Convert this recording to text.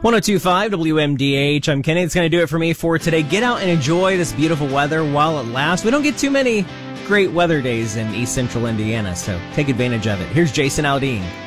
1025 WMDH. I'm Kenny. It's going to do it for me for today. Get out and enjoy this beautiful weather while it lasts. We don't get too many great weather days in East Central Indiana, so take advantage of it. Here's Jason Aldean.